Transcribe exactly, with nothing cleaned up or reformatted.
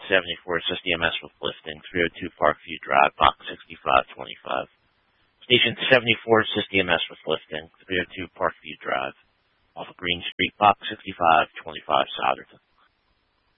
seventy-four, Assist E M S with lifting, three oh two Parkview Drive, box sixty-five twenty-five. Station seventy-four, Assist E M S with lifting, three oh two Parkview Drive, off of Green Street, box sixty-five twenty-five, Souderton.